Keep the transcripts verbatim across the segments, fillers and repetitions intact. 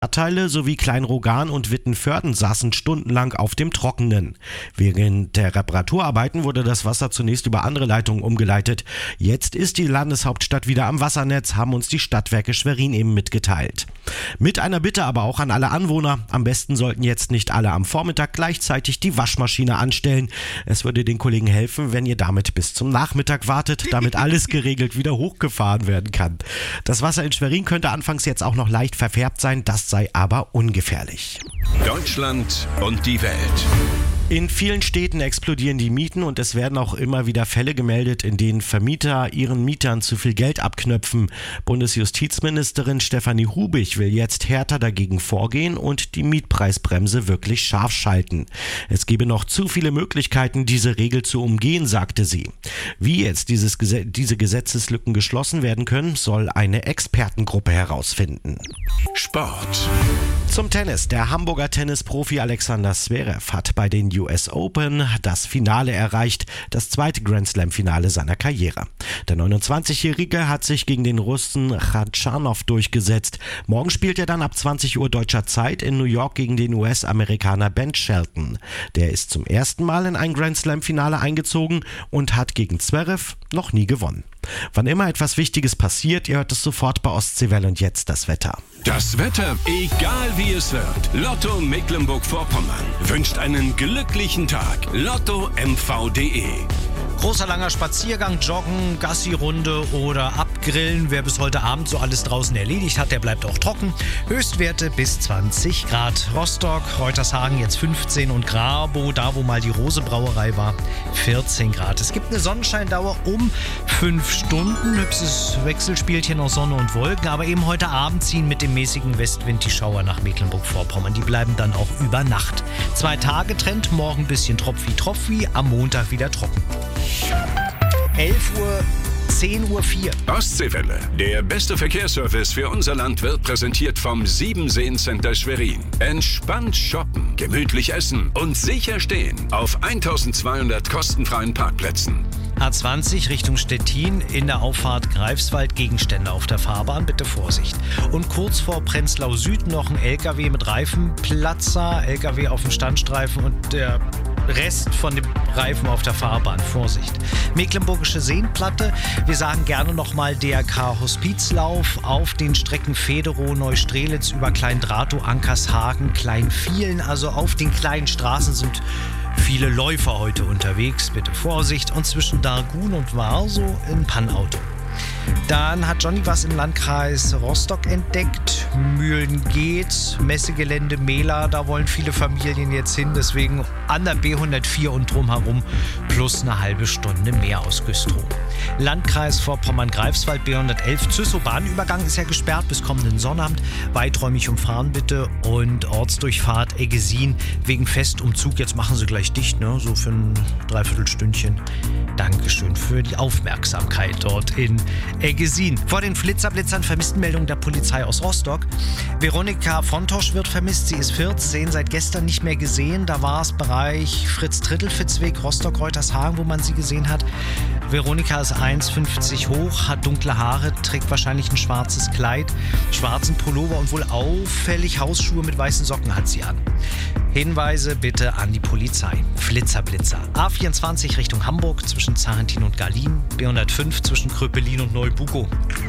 Stadtteile sowie Kleinrogan und Wittenförden saßen stundenlang auf dem Trockenen. Während der Reparaturarbeiten wurde das Wasser zunächst über andere Leitungen umgeleitet. Jetzt ist die Landeshauptstadt wieder am Wassernetz, haben uns die Stadtwerke Schwerin eben mitgeteilt. Mit einer Bitte aber auch an alle Anwohner. Am besten sollten jetzt nicht alle am Vormittag gleichzeitig die Waschmaschine anstellen. Es würde den Kollegen helfen, wenn ihr damit bis zum Nachmittag wartet, damit alles geregelt wieder hochgefahren werden kann. Das Wasser in Schwerin könnte anfangs jetzt auch noch leicht verfärbt sein, das sei aber ungefährlich. Deutschland und die Welt. In vielen Städten explodieren die Mieten und es werden auch immer wieder Fälle gemeldet, in denen Vermieter ihren Mietern zu viel Geld abknöpfen. Bundesjustizministerin Stefanie Hubig will jetzt härter dagegen vorgehen und die Mietpreisbremse wirklich scharf schalten. Es gebe noch zu viele Möglichkeiten, diese Regel zu umgehen, sagte sie. Wie jetzt dieses, diese Gesetzeslücken geschlossen werden können, soll eine Expertengruppe herausfinden. Sport. Zum Tennis. Der Hamburger Tennisprofi Alexander Zverev hat bei den U S Open das Finale erreicht, das zweite Grand-Slam-Finale seiner Karriere. Der neunundzwanzigjährige hat sich gegen den Russen Khachanov durchgesetzt. Morgen spielt er dann ab zwanzig Uhr deutscher Zeit in New York gegen den U S-Amerikaner Ben Shelton. Der ist zum ersten Mal in ein Grand-Slam-Finale eingezogen und hat gegen Zverev noch nie gewonnen. Wann immer etwas Wichtiges passiert, ihr hört es sofort bei Ostseewelle und jetzt das Wetter. Das Wetter, egal wie es wird. Lotto Mecklenburg-Vorpommern wünscht einen glücklichen Tag. Lotto M V punkt de. Großer langer Spaziergang, Joggen, Gassi-Runde oder Abgrillen. Wer bis heute Abend so alles draußen erledigt hat, der bleibt auch trocken. Höchstwerte bis zwanzig Grad. Rostock, Reutershagen jetzt fünfzehn und Grabow, da wo mal die Rose Brauerei war, vierzehn Grad. Es gibt eine Sonnenscheindauer um fünf Stunden. Hübsches Wechselspielchen aus Sonne und Wolken. Aber eben heute Abend ziehen mit dem mäßigen Westwind die Schauer nach Mecklenburg-Vorpommern. Die bleiben dann auch über Nacht. Zwei Tage Trend, morgen ein bisschen Tropfi-Tropfi, am Montag wieder trocken. elf Uhr, zehn Uhr vier. Ostseewelle. Der beste Verkehrsservice für unser Land wird präsentiert vom Siebenseen-Center Schwerin. Entspannt shoppen, gemütlich essen und sicher stehen auf eintausendzweihundert kostenfreien Parkplätzen. A zwanzig Richtung Stettin, in der Auffahrt Greifswald Gegenstände auf der Fahrbahn, bitte Vorsicht. Und kurz vor Prenzlau Süd noch ein L K W mit Reifenplatzer, L K W auf dem Standstreifen und der Rest von dem Reifen auf der Fahrbahn. Vorsicht. Mecklenburgische Seenplatte. Wir sagen gerne nochmal D R K Hospizlauf auf den Strecken Federow, Neustrelitz über Kleindratow, Ankershagen, Kleinvielen. Also auf den kleinen Straßen sind viele Läufer heute unterwegs. Bitte Vorsicht. Und zwischen Dargun und Warsow ein Pannauto. Dann hat Johnny was im Landkreis Rostock entdeckt. Mühlen geht, Messegelände Mehla, da wollen viele Familien jetzt hin. Deswegen an der B hundertvier und drumherum plus eine halbe Stunde mehr aus Güstrow. Landkreis Vorpommern-Greifswald, B hundertelf, Züssow, Bahnübergang ist ja gesperrt bis kommenden Sonnabend. Weiträumig umfahren bitte und Ortsdurchfahrt Eggesin wegen Festumzug. Jetzt machen sie gleich dicht, ne? So für ein Dreiviertelstündchen. Dankeschön für die Aufmerksamkeit dort in Eggesin. Vor den Flitzerblitzern Vermisstenmeldung der Polizei aus Rostock. Veronika Fontosch wird vermisst. Sie ist vierzehn, seit gestern nicht mehr gesehen. Da war es Bereich Fritz-Trittelfitzweg, Rostock-Reutershagen, wo man sie gesehen hat. Veronika ist eins Komma fünfzig hoch, hat dunkle Haare, trägt wahrscheinlich ein schwarzes Kleid, schwarzen Pullover und wohl auffällig Hausschuhe mit weißen Socken hat sie an. Hinweise bitte an die Polizei. Flitzerblitzer. A vierundzwanzig Richtung Hamburg zwischen Zarentin und Garlin. B hundertfünf zwischen Kröpelin und Neubugow.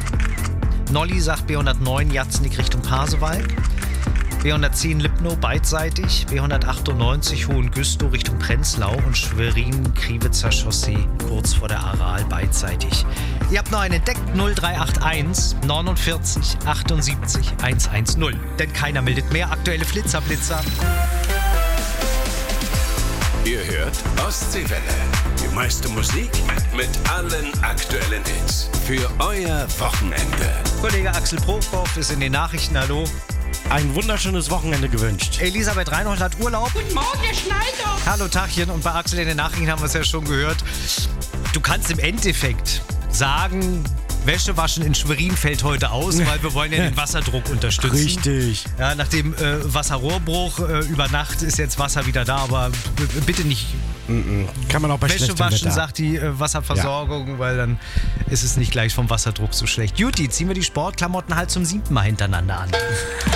Nolli sagt B hundertneun Jatznik Richtung Pasewalk. B hundertzehn Lipnow beidseitig. B hundertachtundneunzig Hohengüstow Richtung Prenzlau und Schwerin-Kriwitzer Chaussee kurz vor der Aral beidseitig. Ihr habt noch einen entdeckt. null drei acht eins neunundvierzig achtundsiebzig hundertzehn. Denn keiner meldet mehr aktuelle Flitzerblitzer. Ihr hört Ostseewelle. Die meiste Musik mit allen aktuellen Hits. Für euer Wochenende. Kollege Axel Prokop ist in den Nachrichten. Hallo. Ein wunderschönes Wochenende gewünscht. Elisabeth Reinhold hat Urlaub. Guten Morgen, Herr Schneider. Hallo Tachchen. Und bei Axel in den Nachrichten haben wir es ja schon gehört. Du kannst im Endeffekt sagen, Wäsche waschen in Schwerin fällt heute aus, weil wir wollen ja den Wasserdruck unterstützen. Richtig. Ja, nach dem äh, Wasserrohrbruch äh, über Nacht ist jetzt Wasser wieder da, aber b- bitte nicht Mm-mm. Kann man auch bei Wäsche schlechtem waschen, Wetter. sagt die äh, Wasserversorgung, ja. Weil dann ist es nicht gleich vom Wasserdruck so schlecht. Juti, ziehen wir die Sportklamotten halt zum siebten Mal hintereinander an.